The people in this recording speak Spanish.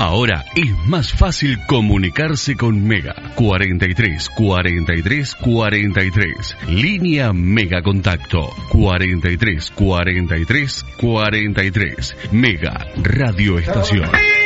Ahora es más fácil comunicarse con Mega. 43 43 43. Línea Mega Contacto. 43 43 43. Mega Radio Estación.